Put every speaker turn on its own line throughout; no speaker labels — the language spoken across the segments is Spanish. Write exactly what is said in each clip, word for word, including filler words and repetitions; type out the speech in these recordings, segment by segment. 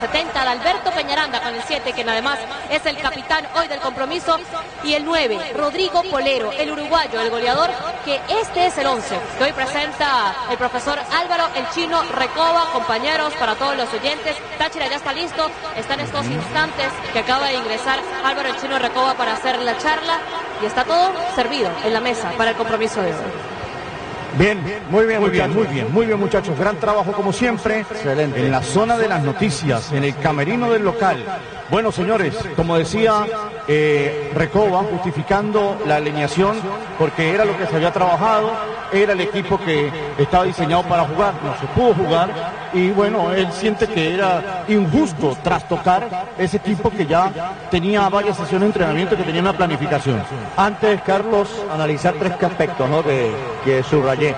setenta de Alberto Peñaranda con el siete, quien además es el capitán hoy del compromiso, y el nueve, Rodrigo Polero, el uruguayo, el goleador, que este es el once que hoy presenta el profesor Álvaro el Chino Recoba. Compañeros, para todos los oyentes, Táchira ya está listo, está en estos instantes que acaba de ingresar Álvaro el Chino Recoba para hacer la charla, y está todo servido en la mesa para el compromiso de hoy.
Bien, muy bien, muy bien, muy bien, muy bien, muchachos. Gran trabajo como siempre. Excelente. En la zona de las noticias, en el camerino del local. Bueno, señores, como decía eh, Recoba, justificando la alineación, porque era lo que se había trabajado, era el equipo que estaba diseñado para jugar, no se pudo jugar, y bueno, él siente que era injusto trastocar ese equipo que ya tenía varias sesiones de entrenamiento, que tenía una planificación.
Antes, Carlos, analizar tres aspectos, ¿no?, que, que subrayé.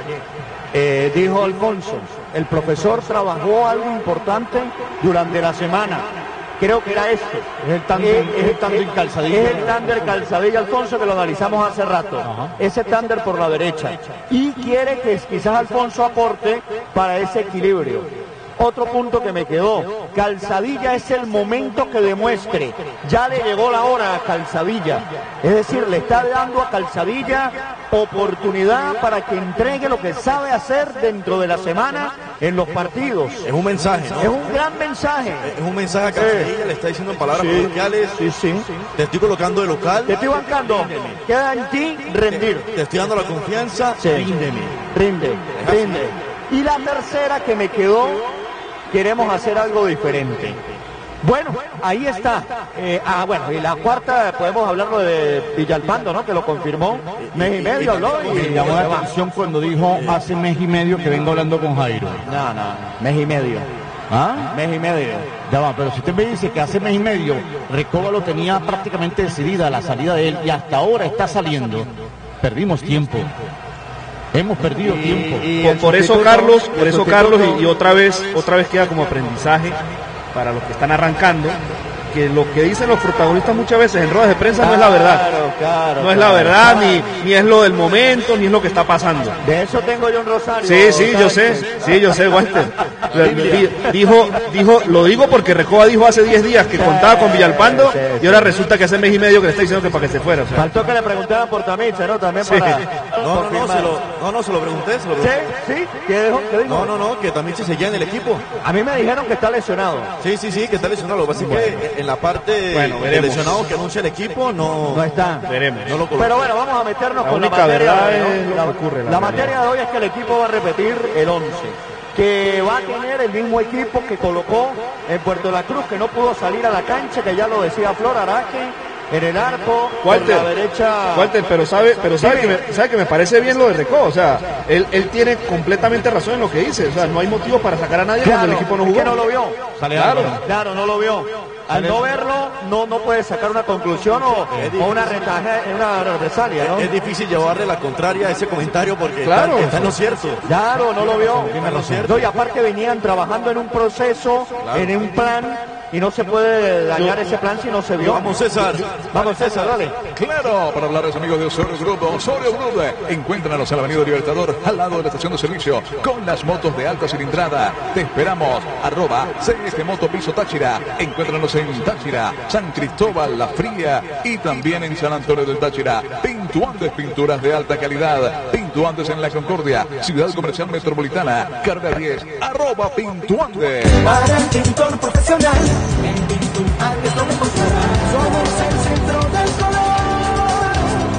Eh, dijo Alfonso, el profesor trabajó algo importante durante la semana. Creo que era este.
Es el tándem, es el tándem Calzadilla.
Es el tándem Calzadilla Alfonso, que lo analizamos hace rato. Ajá. Ese tándem por la derecha. Y quiere que quizás Alfonso aporte para ese equilibrio. Otro punto que me quedó, Calzadilla es el momento que demuestre, ya le llegó la hora a Calzadilla, es decir, le está dando a Calzadilla oportunidad para que entregue lo que sabe hacer dentro de la semana en los partidos.
Es un mensaje, ¿no?
Es un gran mensaje.
Es un mensaje a Calzadilla, eh, le está diciendo en palabras sí, coloquiales,
sí, sí.
Te estoy colocando de local.
Te estoy bancando, queda en ti rendir.
Te, te estoy dando la confianza,
sí. Ríndeme. Rinde, rinde. Y la tercera que me quedó, queremos hacer algo diferente. Bueno, ahí está. Eh, ah, bueno, y la cuarta, podemos hablarlo de Villalpando, ¿no?, que lo confirmó. Mes y medio habló y
me llamó la atención cuando dijo hace mes y medio que vengo hablando con Jairo.
No, no, mes y medio.
¿Ah?
Mes y medio.
Ya va, pero si usted me dice que hace mes y medio Recoba lo tenía prácticamente decidida la salida de él y hasta ahora está saliendo, perdimos tiempo. Hemos perdido
y,
tiempo.
Y por, por eso Carlos, por eso Carlos y, y otra vez, otra vez queda como aprendizaje para los que están arrancando, que lo que dicen los protagonistas muchas veces en ruedas de prensa claro, no es la verdad.
Claro,
no es
claro,
la verdad,
claro.
ni, ni es lo del momento, ni es lo que está pasando.
De eso tengo yo un rosario.
Sí, sí, yo sé, sí, yo sé, Walter. Dijo, dijo, lo digo porque Recoba dijo hace diez días que contaba con Villalpando sí, sí, sí. Y ahora resulta que hace mes y medio que le está diciendo que para que se fuera. O sea.
Faltó que le preguntaran por Tamiche, ¿no? También
sí.
para...
No, no, no, se lo, no, no, se lo pregunté, se lo pregunté.
¿Sí? ¿Sí? ¿Qué dijo? ¿Qué dijo?
No, no, no, que Tamiche seguía en el equipo.
A mí me dijeron que está lesionado.
Sí, sí, sí, que está lesionado. Lo que pasa es que en la parte
bueno,
de lesionado que anuncia el equipo no,
no está.
Veremos.
No lo
Pero bueno, vamos a meternos
la
con la
única
materia
verdad
de hoy.
es lo
La,
que ocurre, la
la
realidad.
materia de hoy es que el equipo va a repetir el once, que va a tener el mismo equipo que colocó en Puerto La Cruz, que no pudo salir a la cancha, que ya lo decía Flor Araque, en el arco,
Walter,
por la derecha.
Walter, pero sabe, pero sabe que, me, sabe que me parece bien lo de Recoba, o sea, él, él tiene completamente razón en lo que dice, o sea, no hay motivo para sacar a nadie
claro,
cuando el equipo no jugó.
Es que no lo vio.
Sale
claro,
algo, ¿no?
claro, no lo vio. Al no verlo, no, no puede sacar una conclusión o, o una, retaje, una represalia, ¿no?
Es difícil llevarle la contraria a ese comentario porque
claro,
está, está en lo cierto.
Claro, no lo vio.
Está en lo cierto.
No, y aparte venían trabajando en un proceso, claro, en un plan, y no se puede dañar ese plan si no se vio.
Vamos, César.
Vamos, César, dale.
Claro, para hablarles, amigos de Osorio Group. Osorio Group, encuéntranos en la Avenida Libertador, al lado de la estación de servicio, con las motos de alta cilindrada. Te esperamos, arroba C F Moto Piso Táchira. Encuéntranos en Táchira, San Cristóbal, La Fría y también en San Antonio del Táchira. Pintuantes, pinturas de alta calidad. Pintuantes en La Concordia, Ciudad Comercial Metropolitana, carrera diez, arroba Pintuantes.
Para el pintor profesional, en Pintuantes lo encontrarás. Somos el centro del color.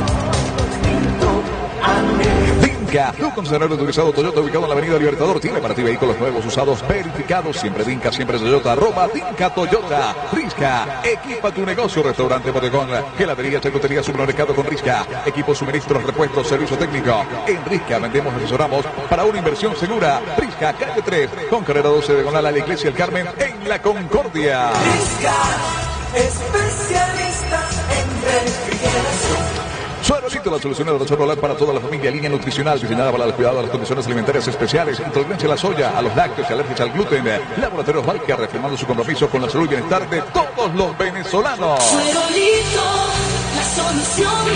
Pintuantes.
Dinka, tu concesionario autorizado Toyota ubicado en la Avenida Libertador, tiene para ti vehículos nuevos, usados, verificados, siempre Dinka, siempre Toyota, arroba Dinka Toyota. Risca, equipa tu negocio, restaurante, bodegón, geladería, charcutería, supermercado con Risca, equipos, suministros, repuestos, servicio técnico. En Risca vendemos, asesoramos para una inversión segura. Risca, calle tres, con carrera doce, diagonal a la Iglesia El Carmen, en La Concordia.
Risca, especialista en refrigeración.
Suerolito, la solución de la Chevrolet para toda la familia, línea nutricional diseñada para el cuidado de las condiciones alimentarias especiales, intolerancia a la soya, a los lácteos y alergias al gluten. Laboratorios Valka, reafirmando su compromiso con la salud y bienestar de todos los venezolanos.
Suerolito, la solución de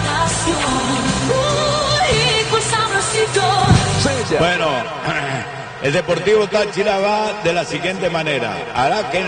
hidratación. Uy, pues sabrosito.
Sella.
Bueno, El Deportivo Táchira va de la siguiente manera. Hará que